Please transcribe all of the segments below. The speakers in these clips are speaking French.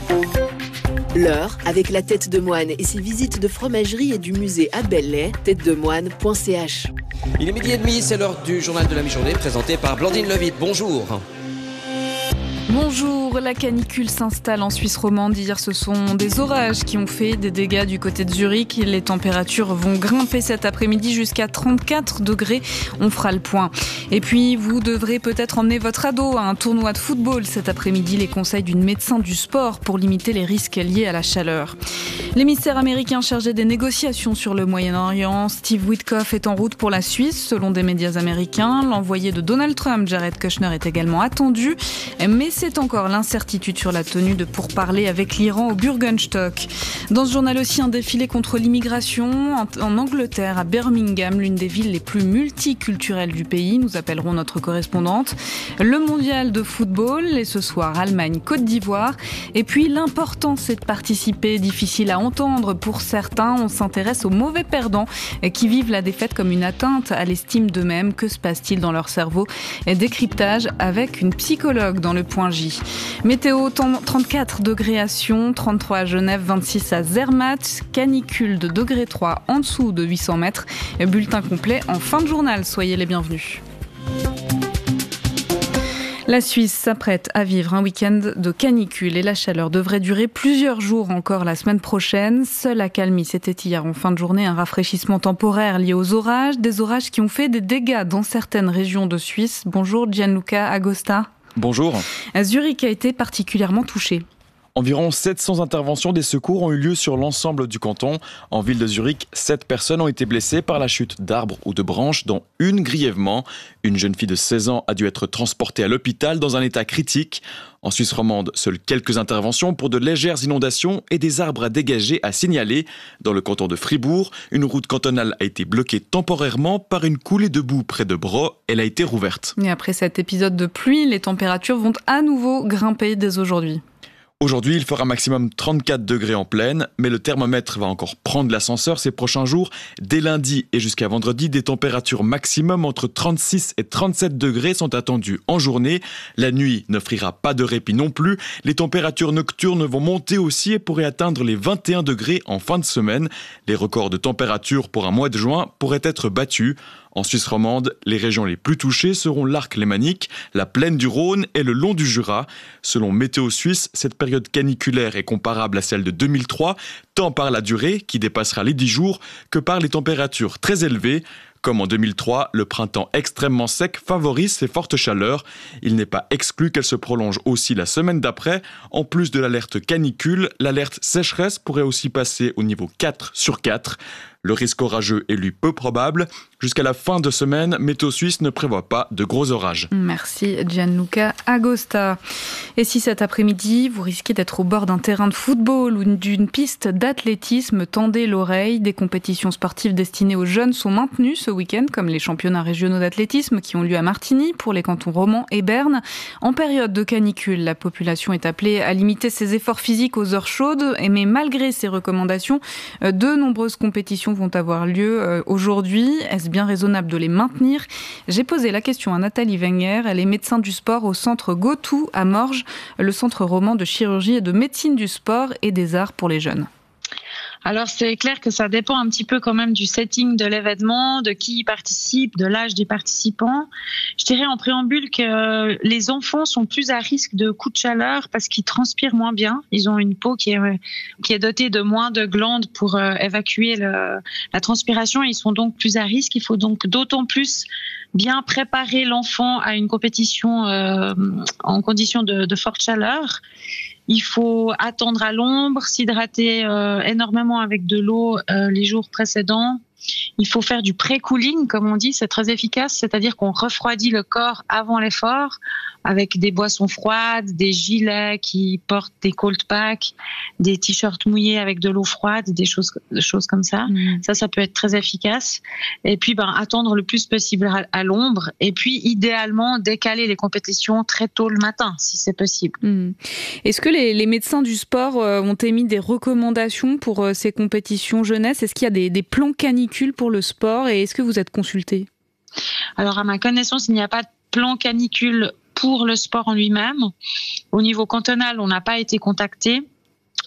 L'heure, avec la tête de moine et ses visites de fromagerie et du musée à Belley, têtedemoine.ch. Il est 12h30, c'est l'heure du journal de la mi-journée présenté par Blandine Levitte. Bonjour. Bonjour, la canicule s'installe en Suisse romande. Hier, ce sont des orages qui ont fait des dégâts du côté de Zurich. Les températures vont grimper cet après-midi jusqu'à 34 degrés. On fera le point. Et puis, vous devrez peut-être emmener votre ado à un tournoi de football cet après-midi. Les conseils d'une médecin du sport pour limiter les risques liés à la chaleur. L'émissaire américain chargé des négociations sur le Moyen-Orient, Steve Witkoff, est en route pour la Suisse, selon des médias américains. L'envoyé de Donald Trump, Jared Kushner, est également attendu. Mais c'est encore l'incertitude sur la tenue de pourparlers avec l'Iran au Bürgenstock. Dans ce journal aussi, un défilé contre l'immigration en Angleterre, à Birmingham, l'une des villes les plus multiculturelles du pays. Nous appellerons notre correspondante. Le mondial de football, et ce soir, Allemagne-Côte d'Ivoire. Et puis, l'important, c'est de participer. Difficile à entendre pour certains. On s'intéresse aux mauvais perdants qui vivent la défaite comme une atteinte à l'estime d'eux-mêmes. Que se passe-t-il dans leur cerveau? Décryptage avec une psychologue dans le Point J. Météo, 34 degrés à Sion, 33 à Genève, 26 à Zermatt, canicule de degré 3 en dessous de 800 mètres. Bulletin complet en fin de journal, soyez les bienvenus. La Suisse s'apprête à vivre un week-end de canicule et la chaleur devrait durer plusieurs jours encore la semaine prochaine. Seule accalmie, c'était hier en fin de journée un rafraîchissement temporaire lié aux orages, des orages qui ont fait des dégâts dans certaines régions de Suisse. Bonjour Gianluca Agosta. Bonjour. Zurich a été particulièrement touché. Environ 700 interventions des secours ont eu lieu sur l'ensemble du canton. En ville de Zurich, 7 personnes ont été blessées par la chute d'arbres ou de branches, dont une grièvement. Une jeune fille de 16 ans a dû être transportée à l'hôpital dans un état critique. En Suisse romande, seules quelques interventions pour de légères inondations et des arbres à dégager à signaler. Dans le canton de Fribourg, une route cantonale a été bloquée temporairement par une coulée de boue près de Bro. Elle a été rouverte. Et après cet épisode de pluie, les températures vont à nouveau grimper dès aujourd'hui. Aujourd'hui, il fera maximum 34 degrés en pleine, mais le thermomètre va encore prendre l'ascenseur ces prochains jours. Dès lundi et jusqu'à vendredi, des températures maximum entre 36 et 37 degrés sont attendues en journée. La nuit n'offrira pas de répit non plus. Les températures nocturnes vont monter aussi et pourraient atteindre les 21 degrés en fin de semaine. Les records de température pour un mois de juin pourraient être battus. En Suisse romande, les régions les plus touchées seront l'Arc lémanique, la plaine du Rhône et le long du Jura. Selon Météo Suisse, cette période caniculaire est comparable à celle de 2003, tant par la durée, qui dépassera les 10 jours, que par les températures très élevées. Comme en 2003, le printemps extrêmement sec favorise ces fortes chaleurs. Il n'est pas exclu qu'elle se prolonge aussi la semaine d'après. En plus de l'alerte canicule, l'alerte sécheresse pourrait aussi passer au niveau 4 sur 4. Le risque orageux est lui peu probable. Jusqu'à la fin de semaine, Météo Suisse ne prévoit pas de gros orages. Merci Gianluca Agosta. Et si cet après-midi, vous risquez d'être au bord d'un terrain de football ou d'une piste d'athlétisme, tendez l'oreille. Des compétitions sportives destinées aux jeunes sont maintenues ce week-end, comme les championnats régionaux d'athlétisme qui ont lieu à Martigny pour les cantons romans et Berne. En période de canicule, la population est appelée à limiter ses efforts physiques aux heures chaudes. Mais malgré ces recommandations, de nombreuses compétitions vont avoir lieu aujourd'hui. Est-ce bien raisonnable de les maintenir? J'ai posé la question à Nathalie Wenger. Elle est médecin du sport au centre Gotou à Morges, le centre roman de chirurgie et de médecine du sport et des arts pour les jeunes. Alors c'est clair que ça dépend un petit peu quand même du setting de l'événement, de qui y participe, de l'âge des participants. Je dirais en préambule que les enfants sont plus à risque de coups de chaleur parce qu'ils transpirent moins bien. Ils ont une peau qui est dotée de moins de glandes pour évacuer la transpiration. Ils sont donc plus à risque. Il faut donc d'autant plus bien préparer l'enfant à une compétition en conditions de forte chaleur. Il faut attendre à l'ombre, s'hydrater énormément avec de l'eau les jours précédents. Il faut faire du pré-cooling, comme on dit, c'est très efficace, c'est-à-dire qu'on refroidit le corps avant l'effort avec des boissons froides, des gilets qui portent des cold packs, des t-shirts mouillés avec de l'eau froide, des choses comme ça. Ça peut être très efficace. Et puis, attendre le plus possible à l'ombre. Et puis, idéalement, décaler les compétitions très tôt le matin, si c'est possible. Est-ce que les médecins du sport ont émis des recommandations pour ces compétitions jeunesse? Est-ce qu'il y a des plans canicules pour le sport et est-ce que vous êtes consulté? Alors, à ma connaissance, il n'y a pas de plan canicule pour le sport en lui-même. Au niveau cantonal, on n'a pas été contacté.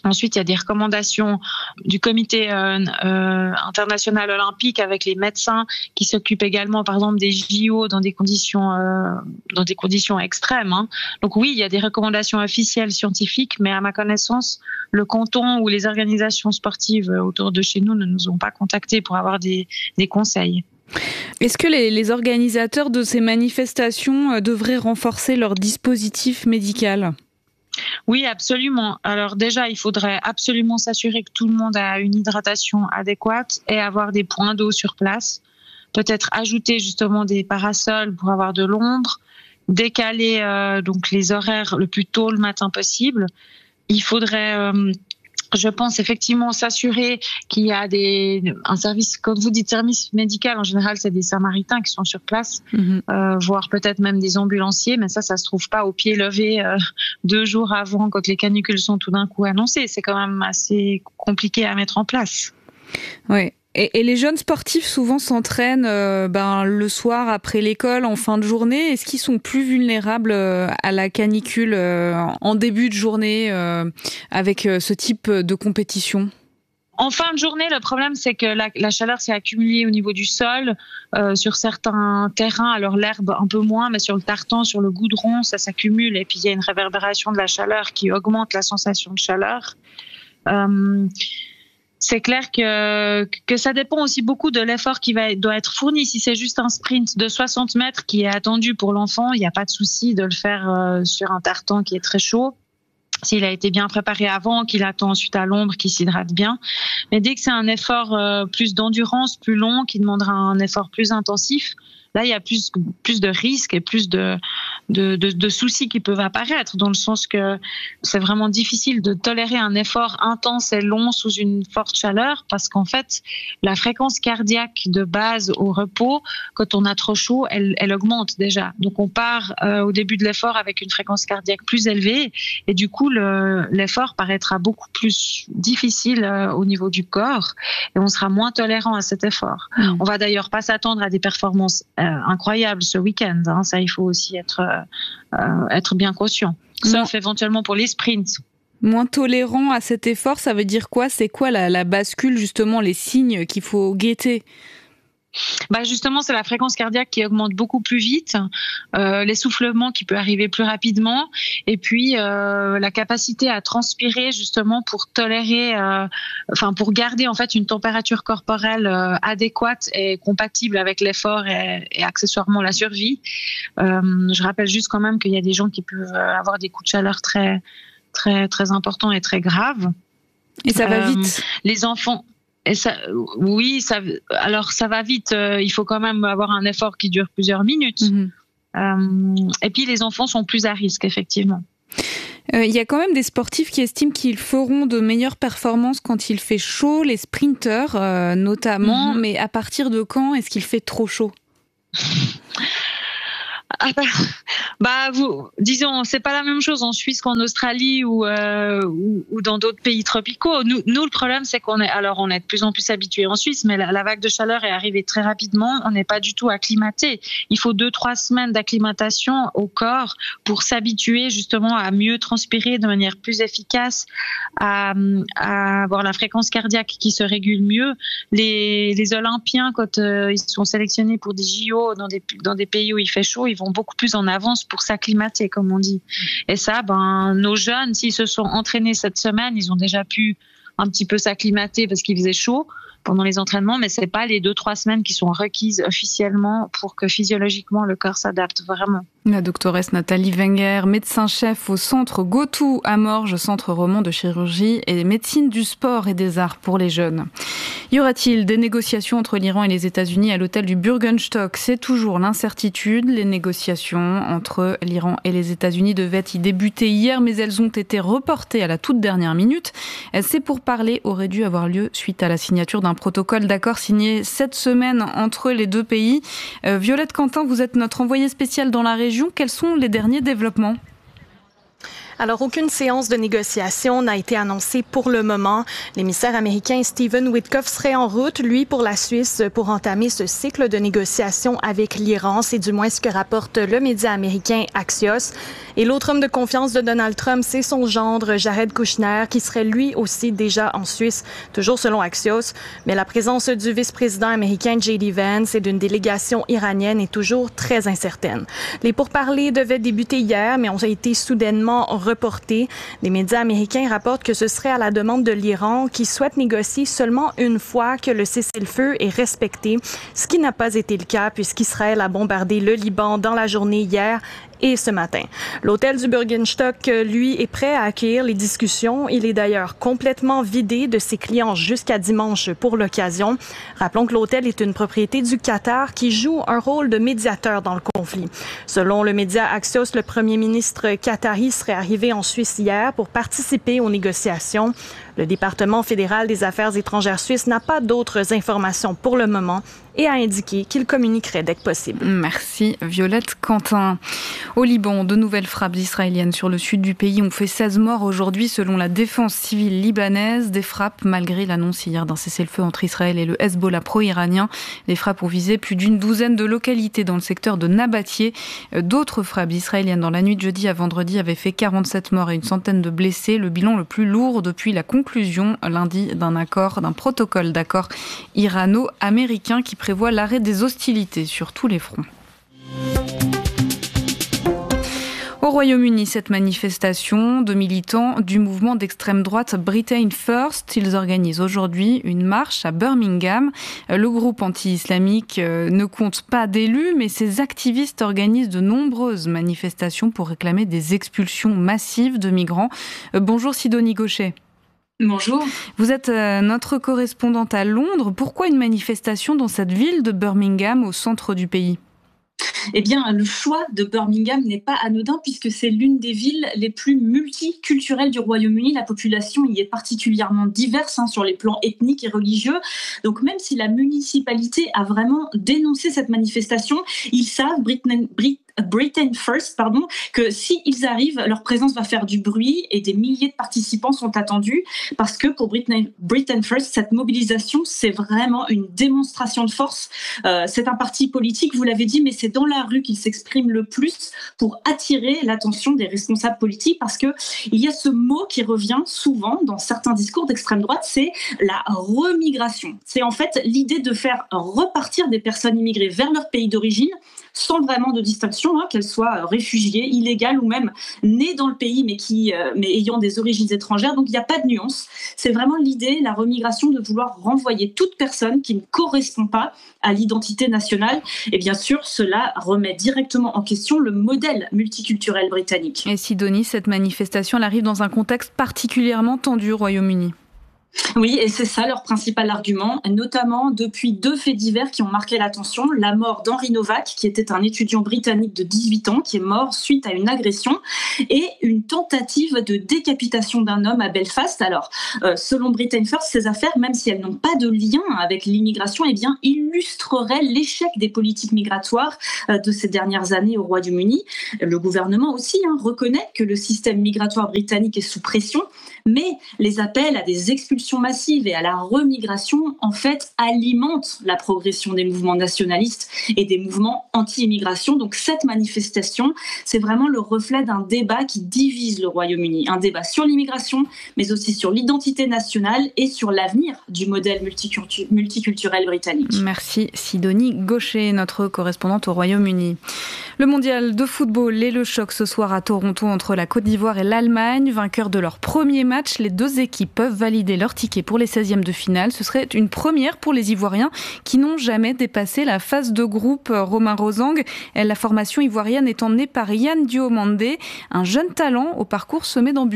Ensuite, il y a des recommandations du comité international olympique avec les médecins qui s'occupent également, par exemple, des JO dans des conditions extrêmes. Donc oui, il y a des recommandations officielles scientifiques, mais à ma connaissance, le canton ou les organisations sportives autour de chez nous ne nous ont pas contactés pour avoir des conseils. Est-ce que les organisateurs de ces manifestations devraient renforcer leur dispositif médical ? Oui, absolument. Alors déjà, il faudrait absolument s'assurer que tout le monde a une hydratation adéquate et avoir des points d'eau sur place. Peut-être ajouter justement des parasols pour avoir de l'ombre, décaler donc les horaires le plus tôt le matin possible. Il faudrait je pense effectivement s'assurer qu'il y a un service, quand vous dites service médical, en général, c'est des samaritains qui sont sur place, voire peut-être même des ambulanciers, mais ça se trouve pas au pied levé 2 jours avant quand les canicules sont tout d'un coup annoncées. C'est quand même assez compliqué à mettre en place. Oui. Et les jeunes sportifs souvent s'entraînent le soir après l'école, en fin de journée. Est-ce qu'ils sont plus vulnérables à la canicule en début de journée avec ce type de compétition ? En fin de journée, le problème, c'est que la chaleur s'est accumulée au niveau du sol, sur certains terrains. Alors l'herbe un peu moins, mais sur le tartan, sur le goudron, ça s'accumule. Et puis il y a une réverbération de la chaleur qui augmente la sensation de chaleur. C'est clair que ça dépend aussi beaucoup de l'effort qui doit être fourni. Si c'est juste un sprint de 60 mètres qui est attendu pour l'enfant, il n'y a pas de souci de le faire sur un tartan qui est très chaud. S'il a été bien préparé avant, qu'il attend ensuite à l'ombre, qu'il s'hydrate bien. Mais dès que c'est un effort plus d'endurance, plus long, qui demandera un effort plus intensif, là, il y a plus de risques et plus de soucis qui peuvent apparaître, dans le sens que c'est vraiment difficile de tolérer un effort intense et long sous une forte chaleur, parce qu'en fait, la fréquence cardiaque de base au repos, quand on a trop chaud, elle augmente déjà. Donc, on part au début de l'effort avec une fréquence cardiaque plus élevée, et du coup, l'effort paraîtra beaucoup plus difficile au niveau du corps, et on sera moins tolérant à cet effort. On va d'ailleurs pas s'attendre à des performances incroyable ce week-end. Ça, il faut aussi être bien conscient. Sauf éventuellement pour les sprints. Moins tolérant à cet effort, ça veut dire quoi ? C'est quoi la bascule, justement, les signes qu'il faut guetter ? Justement, c'est la fréquence cardiaque qui augmente beaucoup plus vite, l'essoufflement qui peut arriver plus rapidement, et puis la capacité à transpirer justement pour tolérer, pour garder en fait une température corporelle adéquate et compatible avec l'effort et accessoirement la survie. Je rappelle juste quand même qu'il y a des gens qui peuvent avoir des coups de chaleur très très très importants et très graves. Et ça va vite. Les enfants. Et ça, oui, ça va vite. Il faut quand même avoir un effort qui dure plusieurs minutes. Et puis les enfants sont plus à risque, effectivement. Il y a quand même des sportifs qui estiment qu'ils feront de meilleures performances quand il fait chaud, les sprinteurs notamment. Mais à partir de quand est-ce qu'il fait trop chaud ? Disons, c'est pas la même chose en Suisse qu'en Australie ou dans d'autres pays tropicaux. Nous, le problème, c'est qu'on est de plus en plus habitués en Suisse, mais la vague de chaleur est arrivée très rapidement. On n'est pas du tout acclimaté. Il faut 2-3 semaines d'acclimatation au corps pour s'habituer justement à mieux transpirer de manière plus efficace, à avoir la fréquence cardiaque qui se régule mieux. Les Olympiens, quand ils sont sélectionnés pour des JO dans des pays où il fait chaud, ils vont beaucoup plus en avance pour s'acclimater, comme on dit. Et ça, nos jeunes, s'ils se sont entraînés cette semaine, ils ont déjà pu un petit peu s'acclimater parce qu'il faisait chaud pendant les entraînements, mais c'est pas les 2-3 semaines qui sont requises officiellement pour que physiologiquement le corps s'adapte vraiment. La doctoresse Nathalie Wenger, médecin-chef au centre Gotou à Morges, centre roman de chirurgie et médecine du sport et des arts pour les jeunes. Y aura-t-il des négociations entre l'Iran et les États-Unis à l'hôtel du Bürgenstock ? C'est toujours l'incertitude. Les négociations entre l'Iran et les États-Unis devaient y débuter hier, mais elles ont été reportées à la toute dernière minute. Ces pourparlers auraient dû avoir lieu suite à la signature d'un protocole d'accord signé cette semaine entre les deux pays. Violette Quentin, vous êtes notre envoyée spéciale dans la région. Quels sont les derniers développements ? Alors, aucune séance de négociation n'a été annoncée pour le moment. L'émissaire américain Stephen Witkoff serait en route, lui, pour la Suisse, pour entamer ce cycle de négociations avec l'Iran. C'est du moins ce que rapporte le média américain Axios. Et l'autre homme de confiance de Donald Trump, c'est son gendre, Jared Kushner, qui serait lui aussi déjà en Suisse, toujours selon Axios. Mais la présence du vice-président américain J.D. Vance et d'une délégation iranienne est toujours très incertaine. Les pourparlers devaient débuter hier, mais ont été soudainement reportés. Les médias américains rapportent que ce serait à la demande de l'Iran qui souhaite négocier seulement une fois que le cessez-le-feu est respecté, ce qui n'a pas été le cas puisqu'Israël a bombardé le Liban dans la journée hier et ce matin. L'hôtel du Bürgenstock, lui, est prêt à accueillir les discussions. Il est d'ailleurs complètement vidé de ses clients jusqu'à dimanche pour l'occasion. Rappelons que l'hôtel est une propriété du Qatar qui joue un rôle de médiateur dans le conflit. Selon le média Axios, le premier ministre qatari serait arrivé en Suisse hier pour participer aux négociations. Le département fédéral des affaires étrangères suisse n'a pas d'autres informations pour le moment et a indiqué qu'il communiquerait dès que possible. Merci Violette Quentin. Au Liban, de nouvelles frappes israéliennes sur le sud du pays ont fait 16 morts aujourd'hui selon la défense civile libanaise. Des frappes malgré l'annonce hier d'un cessez-le-feu entre Israël et le Hezbollah pro-iranien. Les frappes ont visé plus d'une douzaine de localités dans le secteur de Nabatieh. D'autres frappes israéliennes dans la nuit de jeudi à vendredi avaient fait 47 morts et une centaine de blessés. Le bilan le plus lourd depuis la conclusion lundi d'un protocole d'accord irano-américain qui prévoit l'arrêt des hostilités sur tous les fronts. Au Royaume-Uni, cette manifestation de militants du mouvement d'extrême droite Britain First, ils organisent aujourd'hui une marche à Birmingham. Le groupe anti-islamique ne compte pas d'élus, mais ses activistes organisent de nombreuses manifestations pour réclamer des expulsions massives de migrants. Bonjour Sidonie Gauchet. Bonjour. Vous êtes notre correspondante à Londres. Pourquoi une manifestation dans cette ville de Birmingham au centre du pays ? Eh bien, le choix de Birmingham n'est pas anodin puisque c'est l'une des villes les plus multiculturelles du Royaume-Uni. La population y est particulièrement diverse sur les plans ethniques et religieux. Donc même si la municipalité a vraiment dénoncé cette manifestation, ils savent, Britain First, que s'ils arrivent, leur présence va faire du bruit et des milliers de participants sont attendus parce que pour Britain First, cette mobilisation, c'est vraiment une démonstration de force. C'est un parti politique, vous l'avez dit, mais c'est dans la rue qu'il s'exprime le plus pour attirer l'attention des responsables politiques parce que il y a ce mot qui revient souvent dans certains discours d'extrême droite, c'est la remigration. C'est en fait l'idée de faire repartir des personnes immigrées vers leur pays d'origine sans vraiment de distinction, qu'elles soient réfugiées, illégales ou même nées dans le pays mais ayant des origines étrangères. Donc il n'y a pas de nuance. C'est vraiment l'idée, la remigration, de vouloir renvoyer toute personne qui ne correspond pas à l'identité nationale. Et bien sûr, cela remet directement en question le modèle multiculturel britannique. Et Sidonie, cette manifestation elle arrive dans un contexte particulièrement tendu au Royaume-Uni. Oui, et c'est ça leur principal argument, notamment depuis 2 faits divers qui ont marqué l'attention. La mort d'Henry Novak, qui était un étudiant britannique de 18 ans, qui est mort suite à une agression, et une tentative de décapitation d'un homme à Belfast. Alors, selon Britain First, ces affaires, même si elles n'ont pas de lien avec l'immigration, illustreraient l'échec des politiques migratoires de ces dernières années au Royaume-Uni. Le gouvernement aussi reconnaît que le système migratoire britannique est sous pression, mais les appels à des expulsions massive et à la remigration, en fait, alimente la progression des mouvements nationalistes et des mouvements anti-immigration. Donc cette manifestation, c'est vraiment le reflet d'un débat qui divise le Royaume-Uni. Un débat sur l'immigration, mais aussi sur l'identité nationale et sur l'avenir du modèle multiculturel britannique. Merci Sidonie Gauchet, notre correspondante au Royaume-Uni. Le mondial de football et le choc ce soir à Toronto entre la Côte d'Ivoire et l'Allemagne. Vainqueurs de leur premier match, les 2 équipes peuvent valider leur ticket pour les 16e de finale. Ce serait une première pour les Ivoiriens qui n'ont jamais dépassé la phase de groupe. Romain Rosang, la formation ivoirienne est emmenée par Yann Diomandé, un jeune talent au parcours semé d'embûches.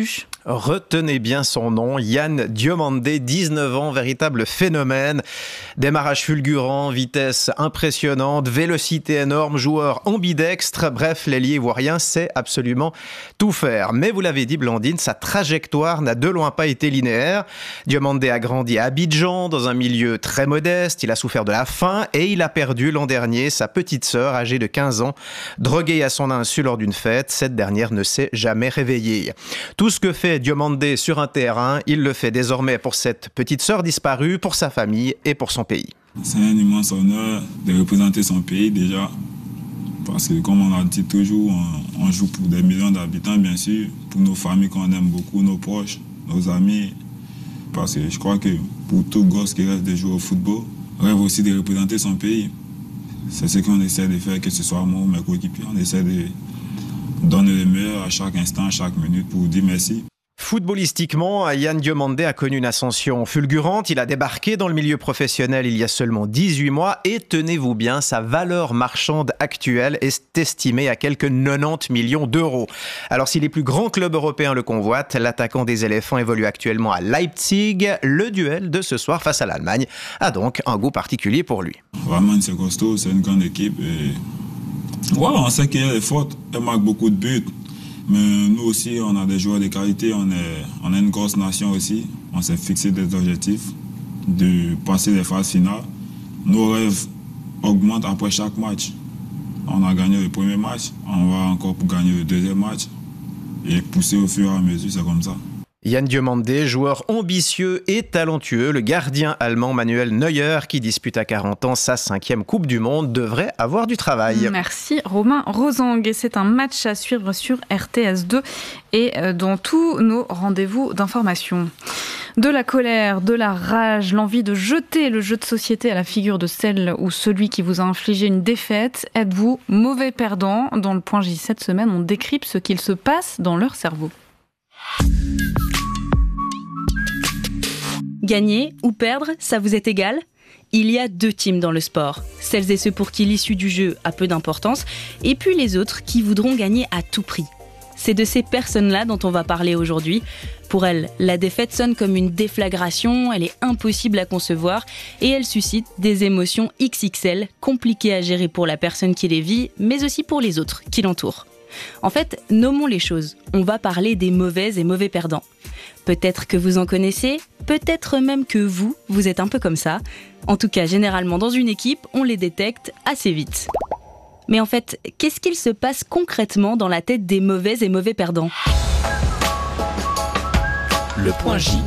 Retenez bien son nom, Yann Diomandé, 19 ans, véritable phénomène. Démarrage fulgurant, vitesse impressionnante, vélocité énorme, joueur ambidextre. Bref, l'ailier ivoirien sait absolument tout faire. Mais vous l'avez dit, Blandine, sa trajectoire n'a de loin pas été linéaire. Diomandé a grandi à Abidjan, dans un milieu très modeste. Il a souffert de la faim et il a perdu l'an dernier sa petite sœur, âgée de 15 ans, droguée à son insu lors d'une fête. Cette dernière ne s'est jamais réveillée. Tout ce que fait Diomandé sur un terrain, il le fait désormais pour cette petite sœur disparue, pour sa famille et pour son pays. C'est un immense honneur de représenter son pays déjà, parce que comme on a dit toujours, on joue pour des millions d'habitants bien sûr, pour nos familles qu'on aime beaucoup, nos proches, nos amis, parce que je crois que pour tout gosse qui rêve de jouer au football, rêve aussi de représenter son pays. C'est ce qu'on essaie de faire, que ce soit moi ou mes coéquipiers, on essaie de donner le meilleur à chaque instant, à chaque minute pour dire merci. Footballistiquement, Yann Diomandé a connu une ascension fulgurante. Il a débarqué dans le milieu professionnel il y a seulement 18 mois et tenez-vous bien, sa valeur marchande actuelle est estimée à quelques 90 millions d'euros. Alors si les plus grands clubs européens le convoitent, l'attaquant des éléphants évolue actuellement à Leipzig. Le duel de ce soir face à l'Allemagne a donc un goût particulier pour lui. Vraiment, c'est costaud, c'est une grande équipe. Et voilà, on sait qu'elle est forte, elle marque beaucoup de buts. Mais nous aussi, on a des joueurs de qualité, on est une grosse nation aussi. On s'est fixé des objectifs de passer les phases finales. Nos rêves augmentent après chaque match. On a gagné le premier match, on va encore pour gagner le deuxième match et pousser au fur et à mesure, c'est comme ça. Yann Diomandé, joueur ambitieux et talentueux, le gardien allemand Manuel Neuer, qui dispute à 40 ans sa 5e Coupe du Monde, devrait avoir du travail. Merci Romain Rosang. Et c'est un match à suivre sur RTS2 et dans tous nos rendez-vous d'information. De la colère, de la rage, l'envie de jeter le jeu de société à la figure de celle ou celui qui vous a infligé une défaite. Êtes-vous mauvais perdant ? Dans le point J cette semaine, on décrypte ce qu'il se passe dans leur cerveau. Gagner ou perdre, ça vous est égal ? Il y a 2 teams dans le sport. Celles et ceux pour qui l'issue du jeu a peu d'importance, et puis les autres qui voudront gagner à tout prix. C'est de ces personnes-là dont on va parler aujourd'hui. Pour elles, la défaite sonne comme une déflagration, elle est impossible à concevoir, et elle suscite des émotions XXL, compliquées à gérer pour la personne qui les vit, mais aussi pour les autres qui l'entourent. En fait, nommons les choses. On va parler des mauvais et mauvais perdants. Peut-être que vous en connaissez, peut-être même que vous êtes un peu comme ça. En tout cas, généralement dans une équipe, on les détecte assez vite. Mais en fait, qu'est-ce qu'il se passe concrètement dans la tête des mauvais et mauvais perdants ? Le point J.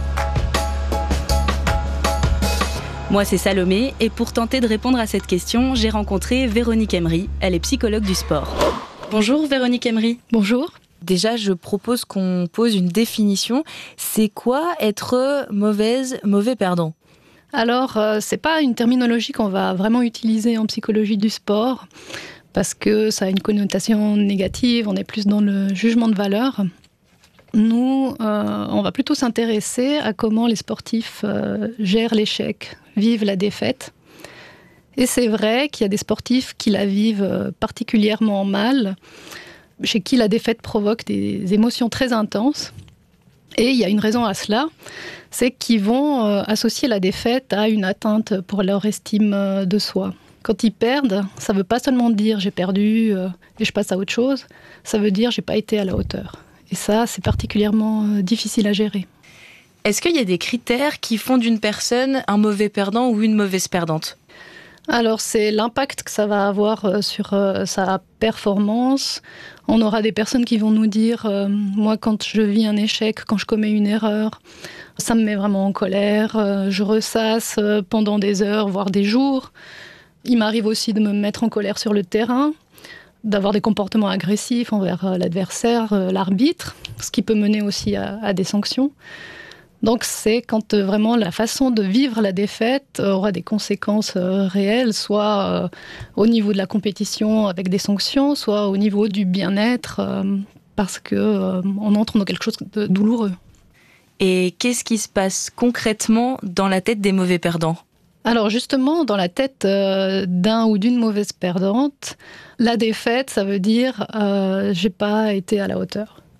Moi, c'est Salomé, et pour tenter de répondre à cette question, j'ai rencontré Véronique Emery. Elle est psychologue du sport. Bonjour Véronique Emery. Bonjour. Déjà, je propose qu'on pose une définition. C'est quoi être mauvais perdant ? Alors, c'est pas une terminologie qu'on va vraiment utiliser en psychologie du sport parce que ça a une connotation négative, on est plus dans le jugement de valeur. Nous, on va plutôt s'intéresser à comment les sportifs gèrent l'échec, vivent la défaite. Et c'est vrai qu'il y a des sportifs qui la vivent particulièrement mal, chez qui la défaite provoque des émotions très intenses. Et il y a une raison à cela, c'est qu'ils vont associer la défaite à une atteinte pour leur estime de soi. Quand ils perdent, ça ne veut pas seulement dire « j'ai perdu et je passe à autre chose », ça veut dire « j'ai pas été à la hauteur ». Et ça, c'est particulièrement difficile à gérer. Est-ce qu'il y a des critères qui font d'une personne un mauvais perdant ou une mauvaise perdante ? Alors, c'est l'impact que ça va avoir sur sa performance. On aura des personnes qui vont nous dire moi, quand je vis un échec, quand je commets une erreur, ça me met vraiment en colère. Je ressasse pendant des heures, voire des jours. Il m'arrive aussi de me mettre en colère sur le terrain, d'avoir des comportements agressifs envers l'adversaire, l'arbitre, ce qui peut mener aussi à des sanctions. Donc c'est quand vraiment la façon de vivre la défaite aura des conséquences réelles, soit au niveau de la compétition avec des sanctions, soit au niveau du bien-être, parce qu'on entre dans quelque chose de douloureux. Et qu'est-ce qui se passe concrètement dans la tête des mauvais perdants ? Alors justement, dans la tête d'un ou d'une mauvaise perdante, la défaite, ça veut dire j'ai pas été à la hauteur.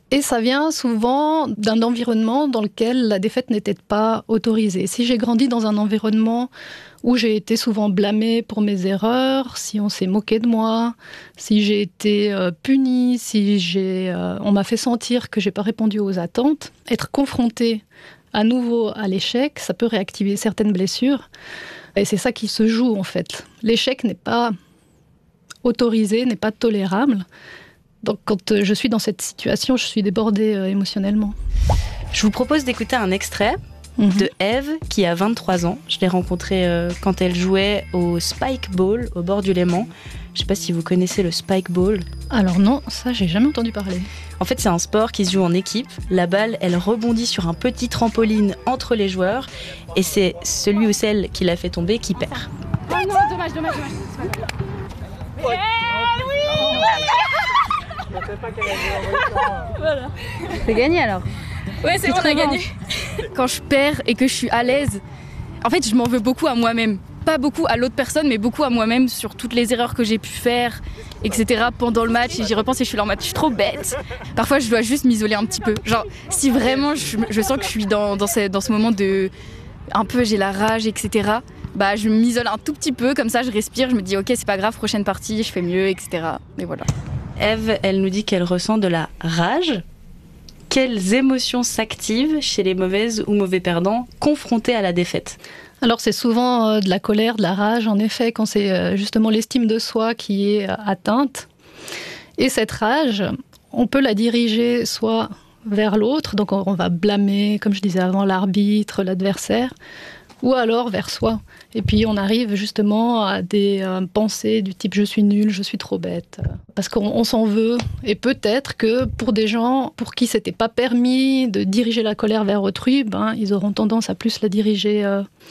Et ça vient souvent d'un environnement dans lequel la défaite n'était pas autorisée. Si j'ai grandi dans un environnement où j'ai été souvent blâmée pour mes erreurs, si on s'est moqué de moi, si j'ai été punie, on m'a fait sentir que j'ai pas répondu aux attentes, être confrontée à nouveau à l'échec, ça peut réactiver certaines blessures. Et c'est ça qui se joue en fait. L'échec n'est pas autorisé, n'est pas tolérable. Donc quand je suis dans cette situation, je suis débordée émotionnellement. Je vous propose d'écouter un extrait de Eve qui a 23 ans. Je l'ai rencontrée quand elle jouait au Spike Ball au bord du Léman. Je ne sais pas si vous connaissez le Spike Ball. Alors non, ça j'ai jamais entendu parler. En fait, c'est un sport qui se joue en équipe. La balle, elle rebondit sur un petit trampoline entre les joueurs et c'est celui ou celle qui l'a fait tomber qui perd. Oh non, dommage. Voilà. C'est gagné alors. Ouais, c'est bon, on a gagné. Quand je perds et que je suis à l'aise, en fait, je m'en veux beaucoup à moi-même. Pas beaucoup à l'autre personne, mais beaucoup à moi-même sur toutes les erreurs que j'ai pu faire, etc. pendant le match. Et j'y repense et je suis là en mode, je suis trop bête. Parfois, je dois juste m'isoler un petit peu. Genre, si vraiment je sens que je suis dans ce moment de... un peu, j'ai la rage, etc. Bah, je m'isole un tout petit peu, comme ça, je respire, je me dis, ok, c'est pas grave, prochaine partie, je fais mieux, etc. Et voilà. Eve, elle nous dit qu'elle ressent de la rage. Quelles émotions s'activent chez les mauvaises ou mauvais perdants confrontés à la défaite ? Alors c'est souvent de la colère, de la rage, en effet, quand c'est justement l'estime de soi qui est atteinte. Et cette rage, on peut la diriger soit vers l'autre, donc on va blâmer, comme je disais avant, l'arbitre, l'adversaire, ou alors vers soi. Et puis on arrive justement à des pensées du type « je suis nulle, je suis trop bête ». Parce qu'on s'en veut. Et peut-être que pour des gens pour qui c'était pas permis de diriger la colère vers autrui, ils auront tendance à plus la diriger.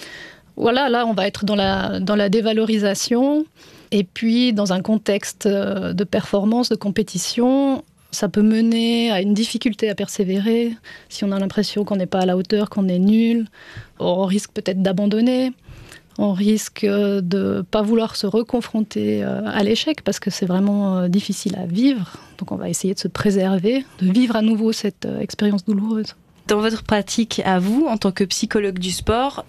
Voilà, là on va être dans la dévalorisation. Et puis dans un contexte de performance, de compétition, ça peut mener à une difficulté à persévérer. Si on a l'impression qu'on n'est pas à la hauteur, qu'on est nul, on risque peut-être d'abandonner. On risque de ne pas vouloir se reconfronter à l'échec parce que c'est vraiment difficile à vivre. Donc on va essayer de se préserver, de vivre à nouveau cette expérience douloureuse. Dans votre pratique à vous, en tant que psychologue du sport,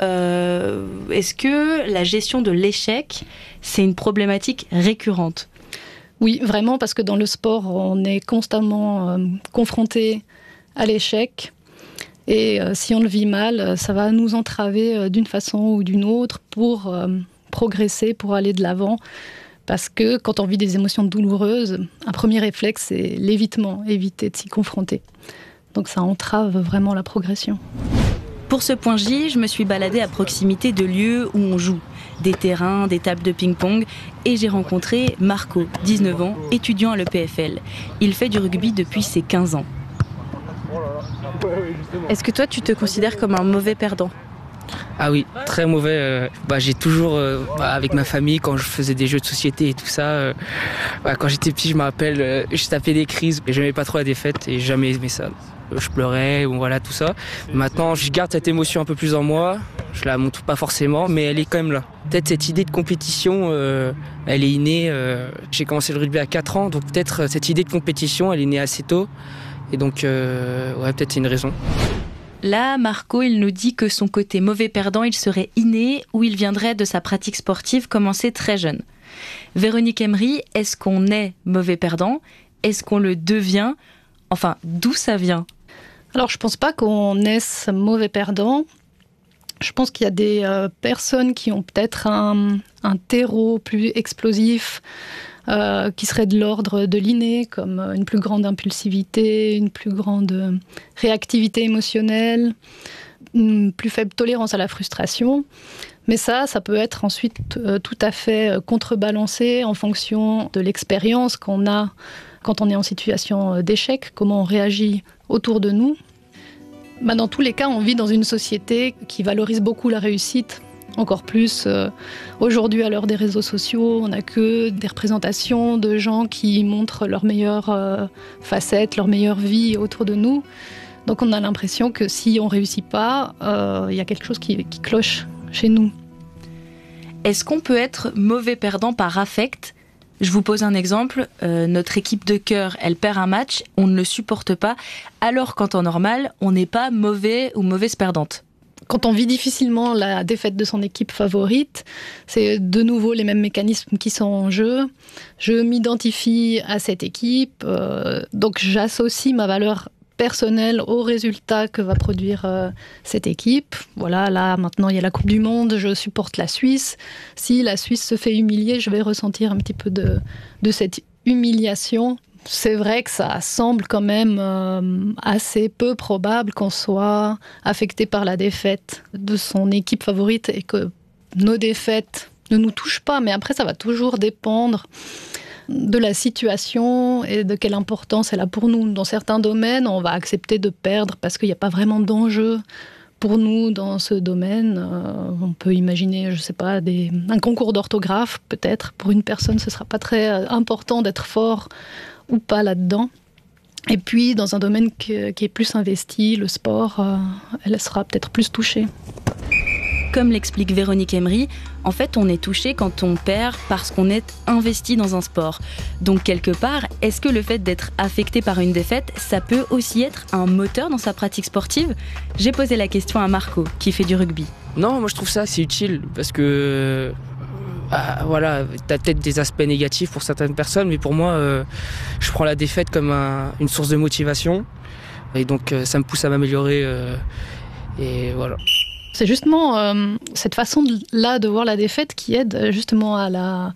est-ce que la gestion de l'échec, c'est une problématique récurrente ? Oui, vraiment, parce que dans le sport, on est constamment confronté à l'échec. Et si on le vit mal, ça va nous entraver d'une façon ou d'une autre pour progresser, pour aller de l'avant. Parce que quand on vit des émotions douloureuses, un premier réflexe, c'est l'évitement, éviter de s'y confronter. Donc ça entrave vraiment la progression. Pour ce point J, je me suis baladée à proximité de lieux où on joue. Des terrains, des tables de ping-pong. Et j'ai rencontré Marco, 19 ans, étudiant à l'EPFL. Il fait du rugby depuis ses 15 ans. Est-ce que toi, tu te considères comme un mauvais perdant ? Ah oui, très mauvais. J'ai toujours, avec ma famille, quand je faisais des jeux de société et tout ça, quand j'étais petit, je me rappelle, je tapais des crises. Et j'aimais pas trop la défaite et j'ai jamais aimé ça. Je pleurais, ou voilà, tout ça. Maintenant, je garde cette émotion un peu plus en moi. Je la montre pas forcément, mais elle est quand même là. Peut-être cette idée de compétition, elle est innée. J'ai commencé le rugby à 4 ans, donc peut-être cette idée de compétition, elle est née assez tôt. Et donc, peut-être c'est une raison. Là, Marco, il nous dit que son côté mauvais perdant, il serait inné ou il viendrait de sa pratique sportive commencée très jeune. Véronique Emery, est-ce qu'on est mauvais perdant ? Est-ce qu'on le devient ? Enfin, d'où ça vient ? Alors, je ne pense pas qu'on naisse mauvais perdant. Je pense qu'il y a des personnes qui ont peut-être un terreau plus explosif, qui serait de l'ordre de l'inné, comme une plus grande impulsivité, une plus grande réactivité émotionnelle, une plus faible tolérance à la frustration. Mais ça peut être ensuite tout à fait contrebalancé en fonction de l'expérience qu'on a quand on est en situation d'échec, comment on réagit autour de nous. Dans tous les cas, on vit dans une société qui valorise beaucoup la réussite. Encore plus, aujourd'hui, à l'heure des réseaux sociaux, on n'a que des représentations de gens qui montrent leurs meilleures facettes, leur meilleure vie autour de nous. Donc on a l'impression que si on ne réussit pas, il y a quelque chose qui cloche chez nous. Est-ce qu'on peut être mauvais perdant par affect, Je vous pose un exemple, notre équipe de cœur, elle perd un match, on ne le supporte pas, alors qu'en temps normal, on n'est pas mauvais ou mauvaise perdante. Quand on vit difficilement la défaite de son équipe favorite, c'est de nouveau les mêmes mécanismes qui sont en jeu. Je m'identifie à cette équipe, donc j'associe ma valeur personnelle au résultat que va produire cette équipe. Voilà, là maintenant il y a la Coupe du Monde, je supporte la Suisse. Si la Suisse se fait humilier, je vais ressentir un petit peu de cette humiliation. C'est vrai que ça semble quand même assez peu probable qu'on soit affecté par la défaite de son équipe favorite et que nos défaites ne nous touchent pas. Mais après, ça va toujours dépendre de la situation et de quelle importance elle a pour nous. Dans certains domaines, on va accepter de perdre parce qu'il n'y a pas vraiment d'enjeu pour nous dans ce domaine. On peut imaginer, je ne sais pas, un concours d'orthographe peut-être. Pour une personne, ce ne sera pas très important d'être fort ou pas là-dedans. Et puis, dans un domaine qui est plus investi, le sport, elle sera peut-être plus touchée. Comme l'explique Véronique Emery, en fait, on est touché quand on perd parce qu'on est investi dans un sport. Donc, quelque part, est-ce que le fait d'être affecté par une défaite, ça peut aussi être un moteur dans sa pratique sportive ? J'ai posé la question à Marco, qui fait du rugby. Non, moi je trouve ça c'est utile parce que voilà, t'as peut-être des aspects négatifs pour certaines personnes, mais pour moi, je prends la défaite comme une source de motivation et donc ça me pousse à m'améliorer et voilà. C'est justement cette façon-là de voir la défaite qui aide justement à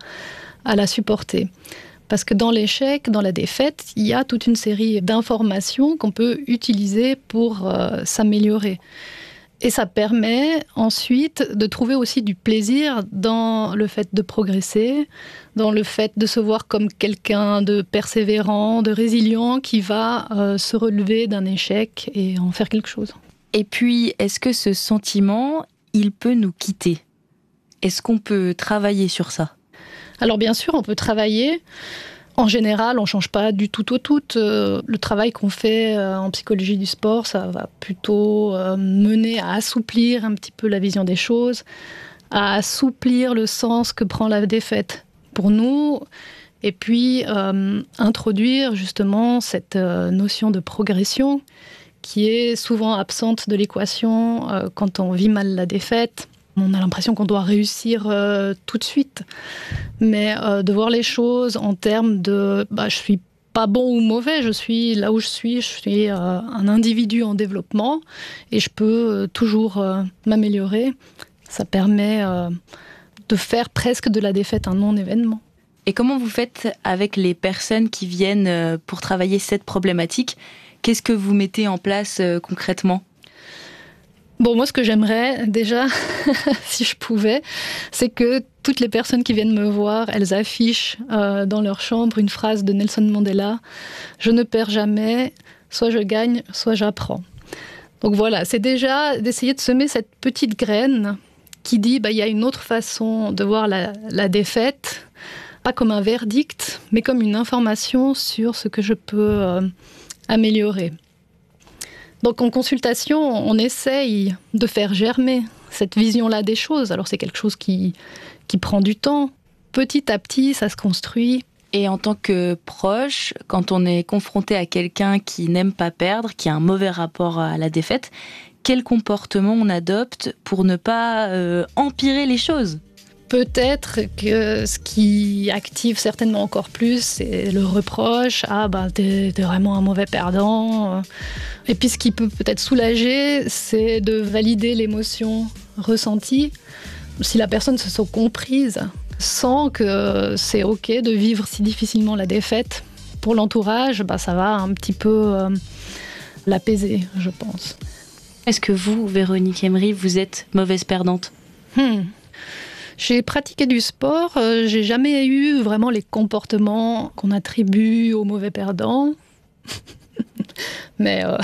la supporter. Parce que dans l'échec, dans la défaite, il y a toute une série d'informations qu'on peut utiliser pour s'améliorer. Et ça permet ensuite de trouver aussi du plaisir dans le fait de progresser, dans le fait de se voir comme quelqu'un de persévérant, de résilient, qui va se relever d'un échec et en faire quelque chose. Et puis, est-ce que ce sentiment, il peut nous quitter ? Est-ce qu'on peut travailler sur ça ? Alors bien sûr, on peut travailler. En général, on ne change pas du tout au tout. Le travail qu'on fait en psychologie du sport, ça va plutôt mener à assouplir un petit peu la vision des choses, à assouplir le sens que prend la défaite pour nous, et puis introduire justement cette notion de progression qui est souvent absente de l'équation quand on vit mal la défaite. On a l'impression qu'on doit réussir tout de suite, mais de voir les choses en termes de je suis pas bon ou mauvais, je suis là où je suis un individu en développement et je peux toujours m'améliorer. Ça permet de faire presque de la défaite un non-événement. Et comment vous faites avec les personnes qui viennent pour travailler cette problématique ? Qu'est-ce que vous mettez en place concrètement ? Bon, moi, ce que j'aimerais déjà, si je pouvais, c'est que toutes les personnes qui viennent me voir, elles affichent dans leur chambre une phrase de Nelson Mandela « Je ne perds jamais, soit je gagne, soit j'apprends ». Donc voilà, c'est déjà d'essayer de semer cette petite graine qui dit il y a une autre façon de voir la défaite, pas comme un verdict, mais comme une information sur ce que je peux améliorer. Donc en consultation, on essaye de faire germer cette vision-là des choses. Alors c'est quelque chose qui prend du temps. Petit à petit, ça se construit. Et en tant que proche, quand on est confronté à quelqu'un qui n'aime pas perdre, qui a un mauvais rapport à la défaite, quel comportement on adopte pour ne pas empirer les choses ? Peut-être que ce qui active certainement encore plus, c'est le reproche. Ah, t'es vraiment un mauvais perdant. Et puis ce qui peut peut-être soulager, c'est de valider l'émotion ressentie. Si la personne se sent comprise, sent que c'est OK de vivre si difficilement la défaite, pour l'entourage, ça va un petit peu l'apaiser, je pense. Est-ce que vous, Véronique Emery, vous êtes mauvaise perdante ? J'ai pratiqué du sport, j'ai jamais eu vraiment les comportements qu'on attribue aux mauvais perdants. Mais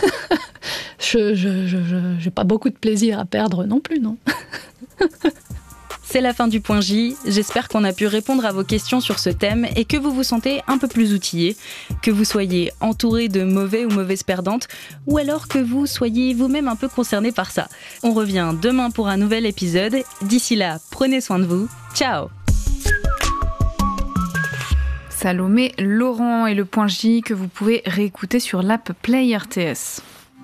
je n'ai pas beaucoup de plaisir à perdre non plus, non. C'est la fin du Point J. J'espère qu'on a pu répondre à vos questions sur ce thème et que vous vous sentez un peu plus outillés, que vous soyez entouré de mauvais ou mauvaises perdantes, ou alors que vous soyez vous-même un peu concerné par ça. On revient demain pour un nouvel épisode. D'ici là, prenez soin de vous. Ciao! Salomé Laurent et le point J que vous pouvez réécouter sur l'app Play RTS.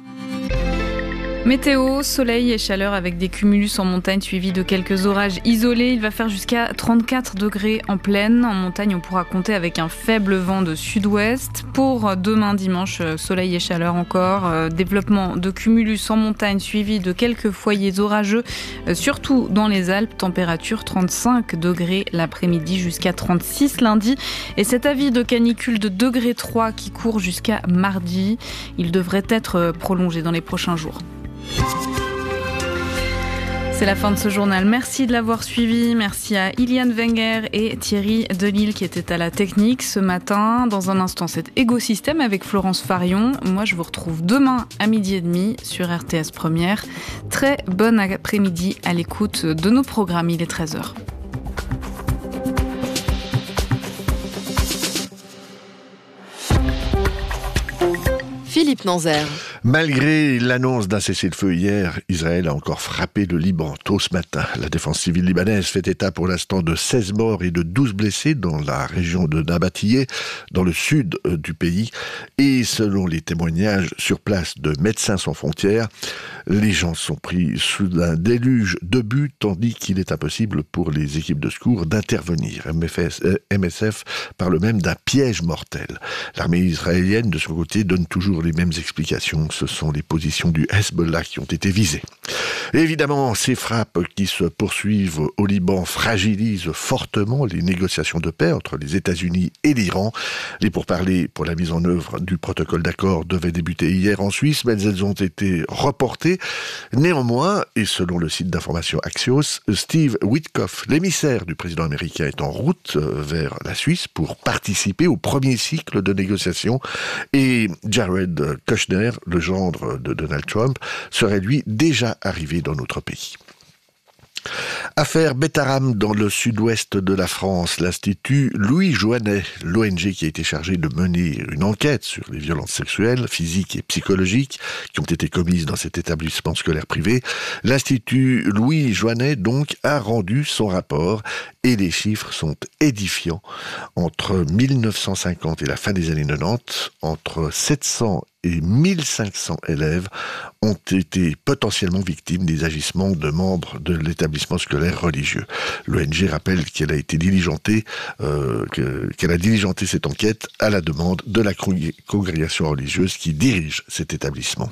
Météo, soleil et chaleur avec des cumulus en montagne suivis de quelques orages isolés. Il va faire jusqu'à 34 degrés en plaine. En montagne, on pourra compter avec un faible vent de sud-ouest. Pour demain dimanche, soleil et chaleur encore. Développement de cumulus en montagne suivi de quelques foyers orageux, surtout dans les Alpes. Température 35 degrés l'après-midi jusqu'à 36 lundi. Et cet avis de canicule de degré 3 qui court jusqu'à mardi, il devrait être prolongé dans les prochains jours. C'est la fin de ce journal. Merci de l'avoir suivi. Merci à Iliane Wenger et Thierry Delille qui étaient à la technique ce matin. Dans un instant, c'est Écosystème avec Florence Farion. Moi, je vous retrouve demain à 12h30 sur RTS Première. Très bon après-midi à l'écoute de nos programmes. Il est 13h. Philippe Nanzer. Malgré l'annonce d'un cessez-le-feu hier, Israël a encore frappé le Liban tôt ce matin. La défense civile libanaise fait état pour l'instant de 16 morts et de 12 blessés dans la région de Nabatiyeh, dans le sud du pays. Et selon les témoignages sur place de Médecins sans frontières, les gens sont pris sous un déluge d'obus, tandis qu'il est impossible pour les équipes de secours d'intervenir. MSF parle même d'un piège mortel. L'armée israélienne, de son côté, donne toujours les mêmes explications. Ce sont les positions du Hezbollah qui ont été visées. Et évidemment, ces frappes qui se poursuivent au Liban fragilisent fortement les négociations de paix entre les États-Unis et l'Iran. Les pourparlers pour la mise en œuvre du protocole d'accord devaient débuter hier en Suisse, mais elles ont été reportées. Néanmoins, et selon le site d'information Axios, Steve Witkoff, l'émissaire du président américain, est en route vers la Suisse pour participer au premier cycle de négociations. Et Jared Kushner, le gendre de Donald Trump, serait lui déjà arrivé dans notre pays. Affaire Betaram dans le sud-ouest de la France. L'Institut Louis Joannet, l'ONG qui a été chargée de mener une enquête sur les violences sexuelles, physiques et psychologiques qui ont été commises dans cet établissement scolaire privé. L'Institut Louis Joannet, donc, a rendu son rapport et les chiffres sont édifiants. Entre 1950 et la fin des années 90, entre 700 et 1500 élèves ont été potentiellement victimes des agissements de membres de l'établissement scolaire religieux. L'ONG rappelle qu'elle a été diligentée, qu'elle a diligenté cette enquête à la demande de la congrégation religieuse qui dirige cet établissement.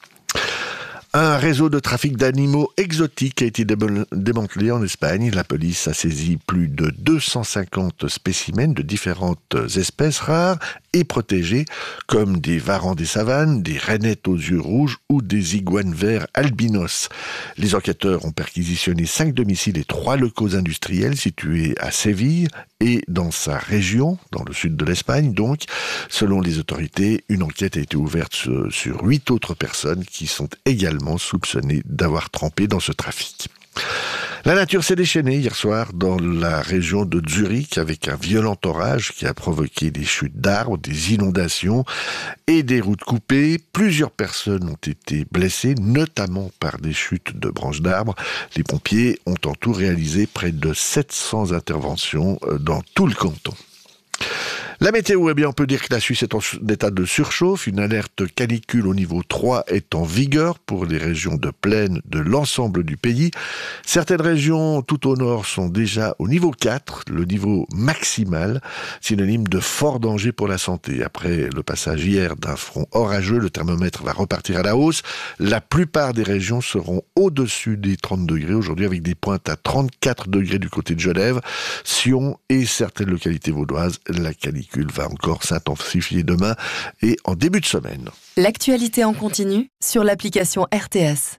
Un réseau de trafic d'animaux exotiques a été démantelé en Espagne. La police a saisi plus de 250 spécimens de différentes espèces rares et protégées, comme des varans des savanes, des rainettes aux yeux rouges ou des iguanes verts albinos. Les enquêteurs ont perquisitionné 5 domiciles et 3 locaux industriels situés à Séville et dans sa région, dans le sud de l'Espagne donc. Selon les autorités, une enquête a été ouverte sur 8 autres personnes qui sont également soupçonnées d'avoir trempé dans ce trafic. La nature s'est déchaînée hier soir dans la région de Zurich avec un violent orage qui a provoqué des chutes d'arbres, des inondations et des routes coupées. Plusieurs personnes ont été blessées, notamment par des chutes de branches d'arbres. Les pompiers ont en tout réalisé près de 700 interventions dans tout le canton. La météo, eh bien, on peut dire que la Suisse est en état de surchauffe. Une alerte canicule au niveau 3 est en vigueur pour les régions de plaine de l'ensemble du pays. Certaines régions tout au nord sont déjà au niveau 4, le niveau maximal, synonyme de fort danger pour la santé. Après le passage hier d'un front orageux, le thermomètre va repartir à la hausse. La plupart des régions seront au-dessus des 30 degrés aujourd'hui, avec des pointes à 34 degrés du côté de Genève, Sion et certaines localités vaudoises. La canicule va encore s'intensifier demain et en début de semaine. L'actualité en continu sur l'application RTS.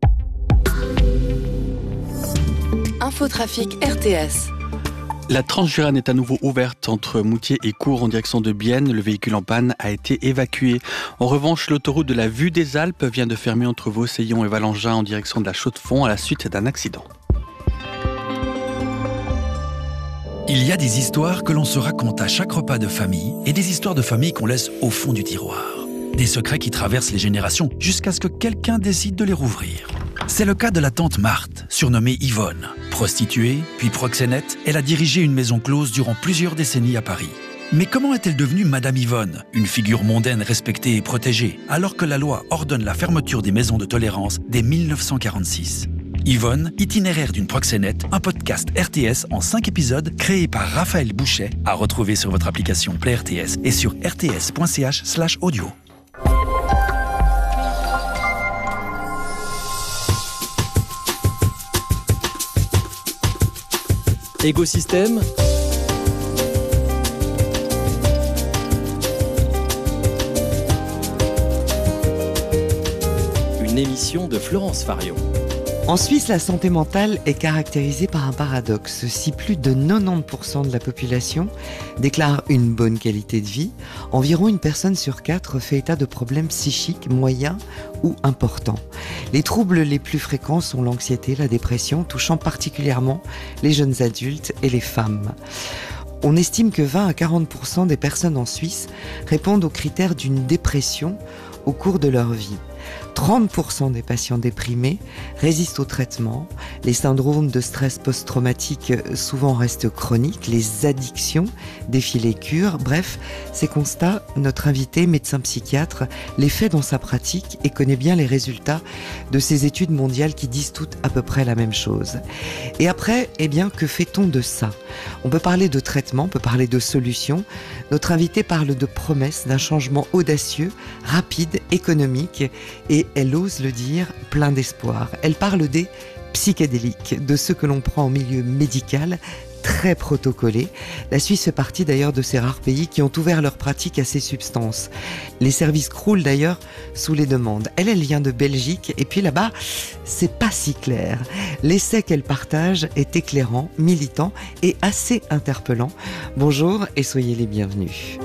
Infotrafic RTS. La Transjurane est à nouveau ouverte entre Moutier et Cours en direction de Bienne. Le véhicule en panne a été évacué. En revanche, l'autoroute de la Vue des Alpes vient de fermer entre Vauseillon et Valangin en direction de la Chaux-de-Fonds à la suite d'un accident. Il y a des histoires que l'on se raconte à chaque repas de famille et des histoires de famille qu'on laisse au fond du tiroir. Des secrets qui traversent les générations jusqu'à ce que quelqu'un décide de les rouvrir. C'est le cas de la tante Marthe, surnommée Yvonne. Prostituée, puis proxénète, elle a dirigé une maison close durant plusieurs décennies à Paris. Mais comment est-elle devenue Madame Yvonne, une figure mondaine respectée et protégée, alors que la loi ordonne la fermeture des maisons de tolérance dès 1946 ? Yvonne, itinéraire d'une proxénète, un podcast RTS en 5 épisodes créé par Raphaël Bouchet, à retrouver sur votre application Play RTS et sur rts.ch/audio. Écosystème. Une émission de Florence Fario. En Suisse, la santé mentale est caractérisée par un paradoxe. Si plus de 90% de la population déclare une bonne qualité de vie, environ une personne sur 4 fait état de problèmes psychiques moyens ou importants. Les troubles les plus fréquents sont l'anxiété, la dépression, touchant particulièrement les jeunes adultes et les femmes. On estime que 20 à 40% des personnes en Suisse répondent aux critères d'une dépression au cours de leur vie. 30% des patients déprimés résistent au traitement. Les syndromes de stress post-traumatique souvent restent chroniques. Les addictions défient les cures. Bref, ces constats, notre invité, médecin psychiatre, les fait dans sa pratique et connaît bien les résultats de ces études mondiales qui disent toutes à peu près la même chose. Et après, que fait-on de ça ? On peut parler de traitement, on peut parler de solutions. Notre invité parle de promesses, d'un changement audacieux, rapide, économique et elle ose le dire, plein d'espoir. Elle parle des psychédéliques, de ceux que l'on prend en milieu médical, très protocolés. La Suisse fait partie d'ailleurs de ces rares pays qui ont ouvert leur pratique à ces substances. Les services croulent d'ailleurs sous les demandes. Elle vient de Belgique et puis là-bas, c'est pas si clair. L'essai qu'elle partage est éclairant, militant et assez interpellant. Bonjour et soyez les bienvenus.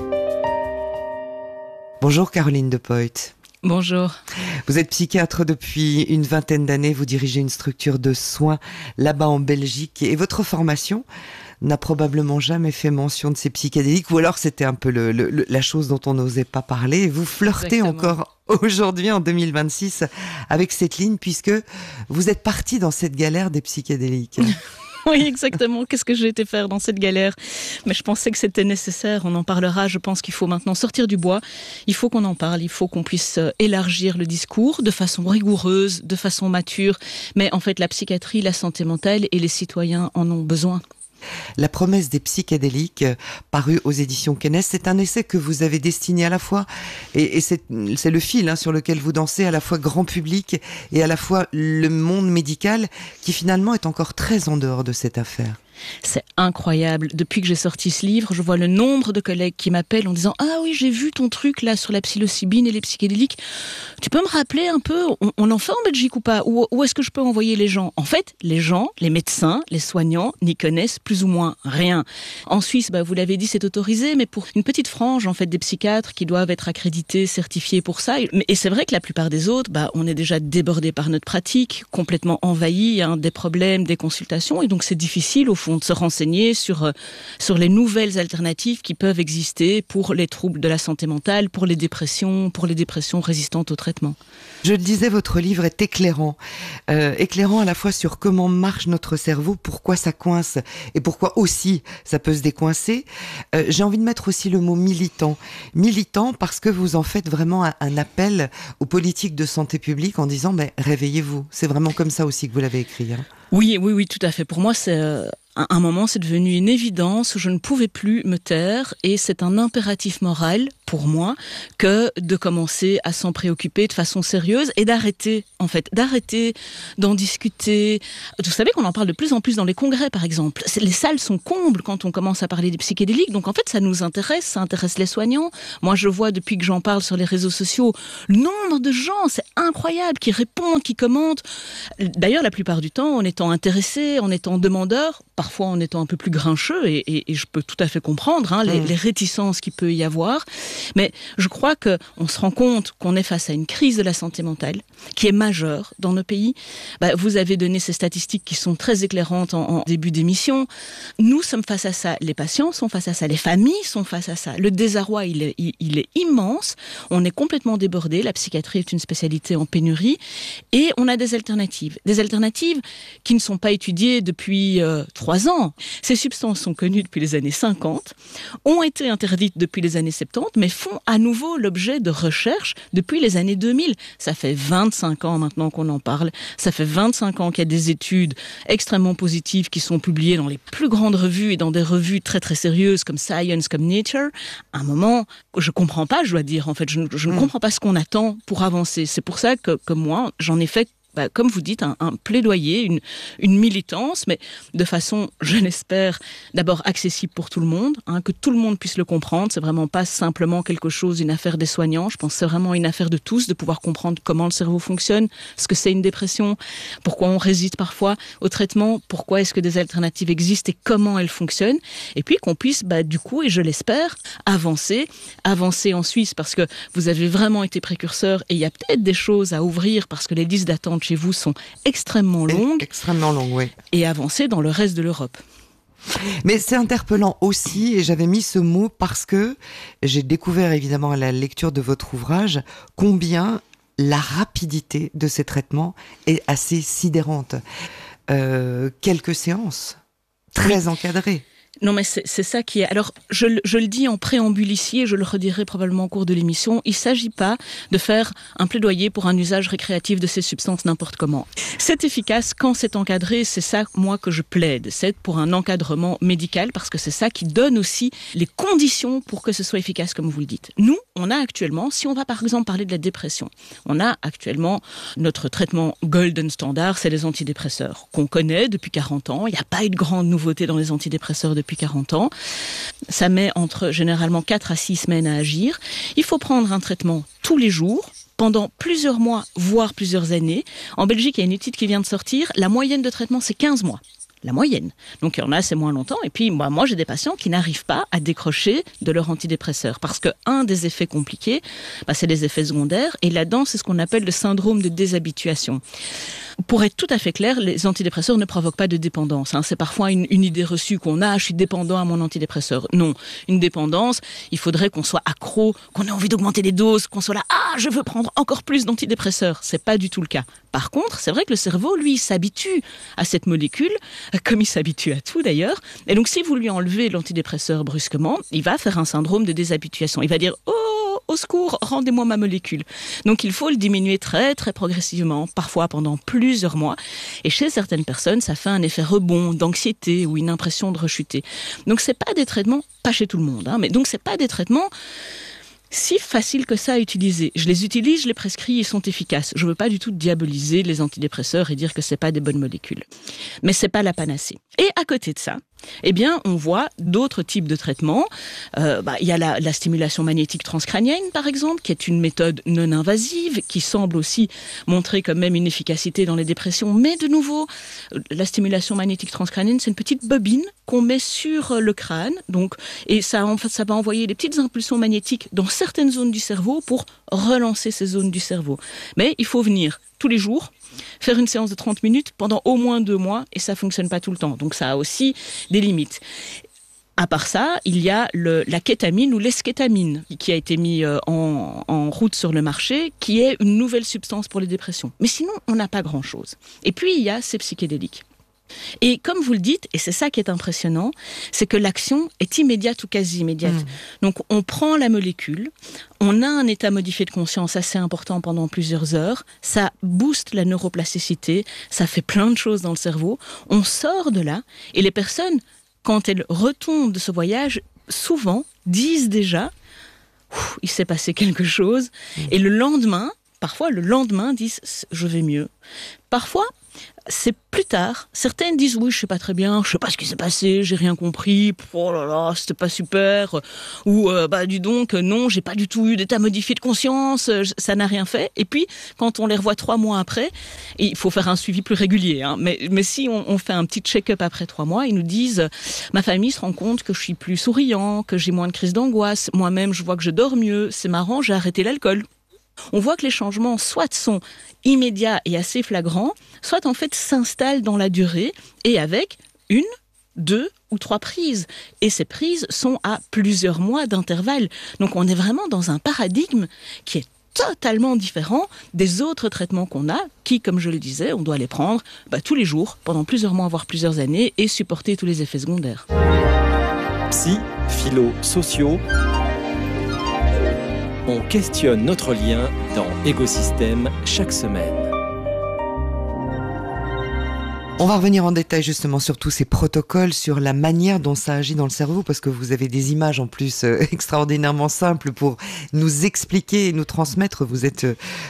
Bonjour Caroline De Poit. Bonjour. Vous êtes psychiatre depuis une vingtaine d'années, vous dirigez une structure de soins là-bas en Belgique et votre formation n'a probablement jamais fait mention de ces psychédéliques ou alors c'était un peu la chose dont on n'osait pas parler. Vous flirtez encore aujourd'hui en 2026 avec cette ligne puisque vous êtes parti dans cette galère des psychédéliques. Oui, exactement. Qu'est-ce que j'ai été faire dans cette galère ? Mais je pensais que c'était nécessaire. On en parlera. Je pense qu'il faut maintenant sortir du bois. Il faut qu'on en parle. Il faut qu'on puisse élargir le discours de façon rigoureuse, de façon mature. Mais en fait, la psychiatrie, la santé mentale et les citoyens en ont besoin. La promesse des psychédéliques, paru aux éditions Kennes, c'est un essai que vous avez destiné à la fois, et c'est le fil sur lequel vous dansez, à la fois grand public et à la fois le monde médical, qui finalement est encore très en dehors de cette affaire. C'est incroyable. Depuis que j'ai sorti ce livre, je vois le nombre de collègues qui m'appellent en disant « Ah oui, j'ai vu ton truc là sur la psilocybine et les psychédéliques. Tu peux me rappeler un peu, on en fait en Belgique ou pas ? Où est-ce que je peux envoyer les gens ?» En fait, les gens, les médecins, les soignants n'y connaissent plus ou moins rien. En Suisse, vous l'avez dit, c'est autorisé, mais pour une petite frange en fait des psychiatres qui doivent être accrédités, certifiés pour ça. Et c'est vrai que la plupart des autres, on est déjà débordés par notre pratique, complètement envahis, des problèmes, des consultations, et donc c'est difficile au fond de se renseigner sur les nouvelles alternatives qui peuvent exister pour les troubles de la santé mentale, pour les dépressions résistantes au traitement. Je le disais, votre livre est éclairant. Éclairant à la fois sur comment marche notre cerveau, pourquoi ça coince et pourquoi aussi ça peut se décoincer. J'ai envie de mettre aussi le mot militant. Militant parce que vous en faites vraiment un appel aux politiques de santé publique en disant réveillez-vous. C'est vraiment comme ça aussi que vous l'avez écrit. Oui, tout à fait. Pour moi, c'est... À un moment, c'est devenu une évidence, je ne pouvais plus me taire et c'est un impératif moral pour moi que de commencer à s'en préoccuper de façon sérieuse et d'arrêter d'en discuter. Vous savez qu'on en parle de plus en plus dans les congrès, par exemple. Les salles sont combles quand on commence à parler des psychédéliques, donc en fait ça nous intéresse, ça intéresse les soignants. Moi je vois depuis que j'en parle sur les réseaux sociaux, le nombre de gens, c'est incroyable, qui répondent, qui commentent. D'ailleurs la plupart du temps en étant intéressés, en étant demandeurs, parfois en étant un peu plus grincheux, et je peux tout à fait comprendre les réticences qu'il peut y avoir. Mais je crois qu'on se rend compte qu'on est face à une crise de la santé mentale qui est majeure dans nos pays. Vous avez donné ces statistiques qui sont très éclairantes en début d'émission. Nous sommes face à ça, les patients sont face à ça, les familles sont face à ça. Le désarroi, il est immense. On est complètement débordé. La psychiatrie est une spécialité en pénurie. Et on a des alternatives. Des alternatives qui ne sont pas étudiées depuis 3 ans. Ces substances sont connues depuis les années 50, ont été interdites depuis les années 70, mais font à nouveau l'objet de recherches depuis les années 2000. Ça fait 25 ans maintenant qu'on en parle. Ça fait 25 ans qu'il y a des études extrêmement positives qui sont publiées dans les plus grandes revues et dans des revues très très sérieuses comme Science, comme Nature. À un moment, je comprends pas, je dois dire. En fait, je ne comprends pas ce qu'on attend pour avancer. C'est pour ça que moi, j'en ai fait, comme vous dites, un plaidoyer, une militance, mais de façon, je l'espère, d'abord accessible pour tout le monde, que tout le monde puisse le comprendre. C'est vraiment pas simplement quelque chose, une affaire des soignants. Je pense que c'est vraiment une affaire de tous, de pouvoir comprendre comment le cerveau fonctionne, ce que c'est une dépression, pourquoi on résiste parfois au traitement, pourquoi est-ce que des alternatives existent et comment elles fonctionnent. Et puis qu'on puisse, du coup, et je l'espère, avancer en Suisse, parce que vous avez vraiment été précurseur et il y a peut-être des choses à ouvrir parce que les listes d'attente chez vous sont extrêmement longues. Extrêmement longues, oui. Et avancer dans le reste de l'Europe. Mais c'est interpellant aussi, et j'avais mis ce mot parce que j'ai découvert évidemment à la lecture de votre ouvrage combien la rapidité de ces traitements est assez sidérante. Quelques séances, très encadrées. Non, mais c'est ça qui est... Alors, je le dis en préambule ici, et je le redirai probablement au cours de l'émission, il ne s'agit pas de faire un plaidoyer pour un usage récréatif de ces substances n'importe comment. C'est efficace quand c'est encadré, c'est ça, moi, que je plaide. C'est pour un encadrement médical, parce que c'est ça qui donne aussi les conditions pour que ce soit efficace, comme vous le dites. Nous, on a actuellement, si on va par exemple parler de la dépression, on a actuellement notre traitement golden standard, c'est les antidépresseurs, qu'on connaît depuis 40 ans. Il n'y a pas eu de grande nouveauté dans les antidépresseurs depuis 40 ans. Ça met entre généralement 4 à 6 semaines à agir. Il faut prendre un traitement tous les jours, pendant plusieurs mois, voire plusieurs années. En Belgique, il y a une étude qui vient de sortir. La moyenne de traitement, c'est 15 mois. La moyenne. Donc, il y en a, c'est moins longtemps. Et puis, moi, j'ai des patients qui n'arrivent pas à décrocher de leur antidépresseur. Parce que un des effets compliqués, c'est les effets secondaires. Et là-dedans, c'est ce qu'on appelle le syndrome de déshabituation. Pour être tout à fait clair, les antidépresseurs ne provoquent pas de dépendance. C'est parfois une idée reçue qu'on a, je suis dépendant à mon antidépresseur. Non, une dépendance, il faudrait qu'on soit accro, qu'on ait envie d'augmenter les doses, qu'on soit là, je veux prendre encore plus d'antidépresseurs. C'est pas du tout le cas. Par contre, c'est vrai que le cerveau, lui, s'habitue à cette molécule, comme il s'habitue à tout d'ailleurs. Et donc, si vous lui enlevez l'antidépresseur brusquement, il va faire un syndrome de déshabituation. Il va dire, au secours, rendez-moi ma molécule. Donc, il faut le diminuer très, très progressivement, parfois pendant plusieurs mois. Et chez certaines personnes, ça fait un effet rebond, d'anxiété ou une impression de rechuter. Donc, c'est pas des traitements, pas chez tout le monde, mais donc c'est pas des traitements si faciles que ça à utiliser. Je les utilise, je les prescris, ils sont efficaces. Je veux pas du tout diaboliser les antidépresseurs et dire que c'est pas des bonnes molécules. Mais c'est pas la panacée. Et à côté de ça, on voit d'autres types de traitements. Il y a la stimulation magnétique transcrânienne, par exemple, qui est une méthode non invasive, qui semble aussi montrer quand même une efficacité dans les dépressions. Mais de nouveau, la stimulation magnétique transcrânienne, c'est une petite bobine qu'on met sur le crâne. Et ça va envoyer des petites impulsions magnétiques dans certaines zones du cerveau pour relancer ces zones du cerveau. Mais il faut venir tous les jours, faire une séance de 30 minutes pendant au moins 2 mois, et ça fonctionne pas tout le temps. Donc ça a aussi des limites. À part ça, il y a la kétamine ou l'eskétamine qui a été mis en route sur le marché, qui est une nouvelle substance pour les dépressions. Mais sinon, on n'a pas grand-chose. Et puis, il y a ces psychédéliques. Et comme vous le dites, et c'est ça qui est impressionnant, c'est que l'action est immédiate ou quasi immédiate. Donc on prend la molécule, on a un état modifié de conscience assez important pendant plusieurs heures, ça booste la neuroplasticité, ça fait plein de choses dans le cerveau, on sort de là, et les personnes, quand elles retombent de ce voyage, souvent disent déjà « il s'est passé quelque chose », et le lendemain, parfois le lendemain disent je vais mieux. Parfois, c'est plus tard. Certaines disent oui, je sais pas très bien, je sais pas ce qui s'est passé, j'ai rien compris, oh là là, c'était pas super, ou dis donc, non, j'ai pas du tout eu d'état modifié de conscience, ça n'a rien fait. Et puis, quand on les revoit 3 mois après, et il faut faire un suivi plus régulier, hein, mais si on fait un petit check-up après 3 mois, ils nous disent, ma famille se rend compte que je suis plus souriant, que j'ai moins de crises d'angoisse, moi-même je vois que je dors mieux, c'est marrant, j'ai arrêté l'alcool. On voit que les changements soit sont immédiats et assez flagrants, soit en fait s'installent dans la durée et avec 1, 2 ou 3 prises. Et ces prises sont à plusieurs mois d'intervalle. Donc on est vraiment dans un paradigme qui est totalement différent des autres traitements qu'on a, qui, comme je le disais, on doit les prendre tous les jours, pendant plusieurs mois, voire plusieurs années, et supporter tous les effets secondaires. Psy, philo, sociaux... On questionne notre lien dans Écosystème chaque semaine. On va revenir en détail justement sur tous ces protocoles, sur la manière dont ça agit dans le cerveau, parce que vous avez des images en plus extraordinairement simples pour nous expliquer et nous transmettre. Vous êtes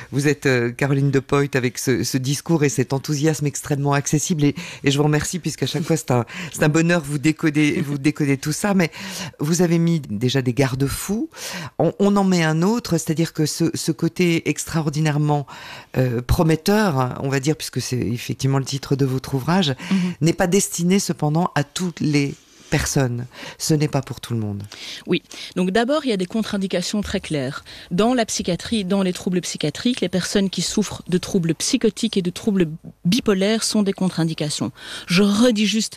Caroline De Poyt avec ce discours et cet enthousiasme extrêmement accessible et je vous remercie puisqu'à chaque fois c'est un bonheur vous décoder tout ça. Mais vous avez mis déjà des garde-fous. On en met un autre, c'est-à-dire que ce côté extraordinairement prometteur, hein, on va dire, puisque c'est effectivement le titre de votre ouvrage, n'est pas destiné cependant à toutes les personnes. Ce n'est pas pour tout le monde. Oui. Donc d'abord, il y a des contre-indications très claires. Dans la psychiatrie, dans les troubles psychiatriques, les personnes qui souffrent de troubles psychotiques et de troubles bipolaires sont des contre-indications. Je redis juste,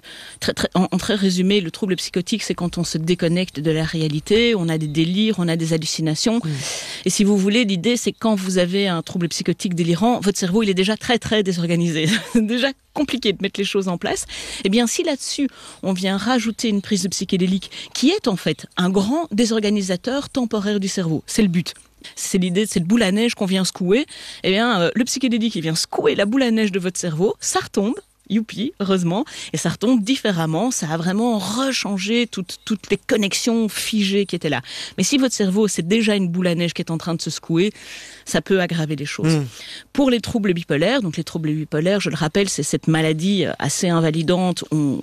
en très résumé, le trouble psychotique, c'est quand on se déconnecte de la réalité, on a des délires, on a des hallucinations. Oui. Et si vous voulez, l'idée, c'est quand vous avez un trouble psychotique délirant, votre cerveau, il est déjà très, très désorganisé. C'est déjà compliqué de mettre les choses en place. Eh bien, si là-dessus, on vient rajouter une prise de psychédélique qui est en fait un grand désorganisateur temporaire du cerveau, c'est le but. C'est l'idée de cette boule à neige qu'on vient secouer. Eh bien, le psychédélique, il vient secouer la boule à neige de votre cerveau, ça retombe. Youpi, heureusement, et ça retombe différemment, ça a vraiment rechangé toutes les connexions figées qui étaient là. Mais si votre cerveau, c'est déjà une boule à neige qui est en train de se secouer, ça peut aggraver les choses. Pour les troubles bipolaires, donc les troubles bipolaires, je le rappelle, c'est cette maladie assez invalidante,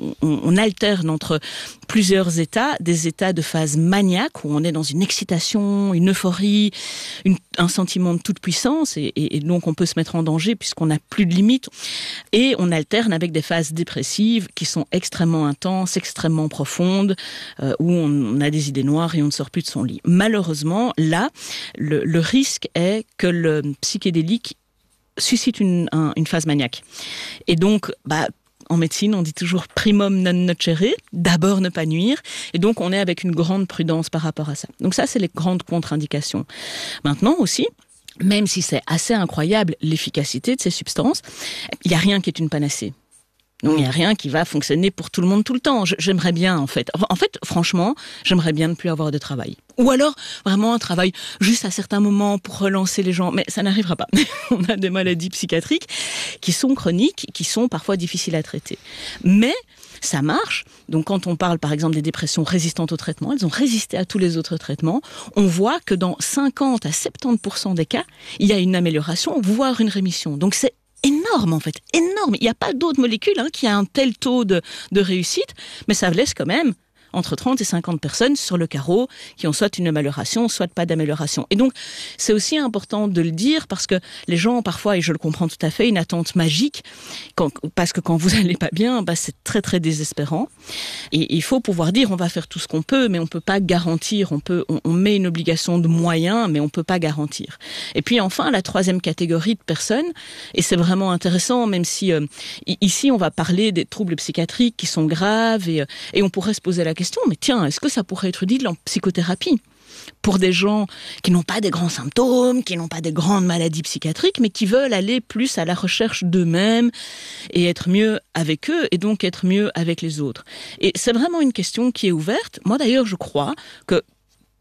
on alterne entre plusieurs états, des états de phase maniaque, où on est dans une excitation, une euphorie, un sentiment de toute puissance, et donc on peut se mettre en danger puisqu'on n'a plus de limites, et on alterne avec des phases dépressives qui sont extrêmement intenses, extrêmement profondes, où on a des idées noires et on ne sort plus de son lit. Malheureusement, là, le risque est que le psychédélique suscite une phase maniaque. Et donc, en médecine, on dit toujours primum non nocere, d'abord ne pas nuire, et donc on est avec une grande prudence par rapport à ça. Donc ça, c'est les grandes contre-indications. Maintenant aussi, même si c'est assez incroyable l'efficacité de ces substances, il n'y a rien qui est une panacée. Donc il n'y a rien qui va fonctionner pour tout le monde tout le temps. J'aimerais bien, en fait, franchement, j'aimerais bien ne plus avoir de travail. Ou alors, vraiment un travail juste à certains moments pour relancer les gens. Mais ça n'arrivera pas. On a des maladies psychiatriques qui sont chroniques, qui sont parfois difficiles à traiter. Mais ça marche. Donc quand on parle par exemple des dépressions résistantes au traitement, elles ont résisté à tous les autres traitements. On voit que dans 50 à 70% des cas, il y a une amélioration, voire une rémission. Donc c'est énorme en fait, énorme. Il n'y a pas d'autres molécules qui a un tel taux de réussite, mais ça laisse quand même entre 30 et 50 personnes sur le carreau qui ont soit une amélioration, soit pas d'amélioration. Et donc, c'est aussi important de le dire parce que les gens, ont parfois, et je le comprends tout à fait, une attente magique, parce que quand vous allez pas bien, c'est très très désespérant. Et il faut pouvoir dire, on va faire tout ce qu'on peut, mais on peut pas garantir. On met une obligation de moyens, mais on peut pas garantir. Et puis enfin, la troisième catégorie de personnes, et c'est vraiment intéressant, même si ici on va parler des troubles psychiatriques qui sont graves, et on pourrait se poser la question, mais tiens, est-ce que ça pourrait être utile en psychothérapie pour des gens qui n'ont pas des grands symptômes, qui n'ont pas des grandes maladies psychiatriques, mais qui veulent aller plus à la recherche d'eux-mêmes et être mieux avec eux, et donc être mieux avec les autres. Et c'est vraiment une question qui est ouverte. Moi d'ailleurs, je crois que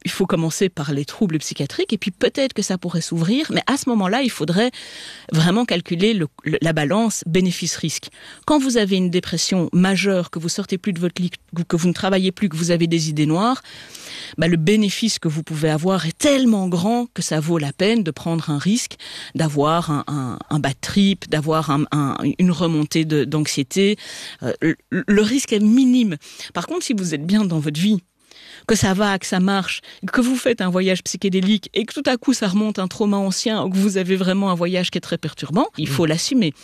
il faut commencer par les troubles psychiatriques et puis peut-être que ça pourrait s'ouvrir, mais à ce moment-là, il faudrait vraiment calculer la balance bénéfice-risque. Quand vous avez une dépression majeure, que vous sortez plus de votre lit, que vous ne travaillez plus, que vous avez des idées noires, le bénéfice que vous pouvez avoir est tellement grand que ça vaut la peine de prendre un risque, d'avoir un bad trip, d'avoir une remontée d'anxiété. Le risque est minime. Par contre, si vous êtes bien dans votre vie, que ça va, que ça marche, que vous faites un voyage psychédélique et que tout à coup ça remonte un trauma ancien ou que vous avez vraiment un voyage qui est très perturbant, il faut l'assumer.